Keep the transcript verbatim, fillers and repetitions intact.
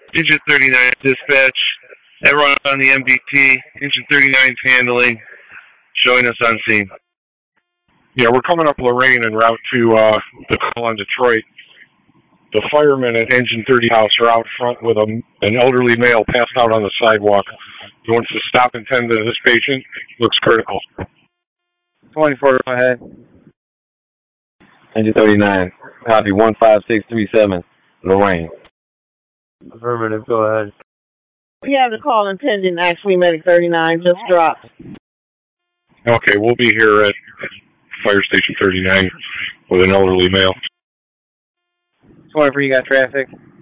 Engine thirty-nine dispatch. Everyone on the M D T. Engine thirty-nine is handling. Showing us on scene. Yeah, we're coming up Lorraine en route to uh, the call on Detroit. The firemen at Engine thirty House are out front with a, an elderly male passed out on the sidewalk. He wants to stop and tend to this patient. Looks critical. twenty-four, go ahead. Engine thirty-nine, copy one five six three seven, Lorraine. Affirmative, go ahead. We have the call in pending. Actually, Medic thirty-nine just dropped. Okay, we'll be here at Fire Station thirty-nine with an elderly male. twenty-four, you got traffic?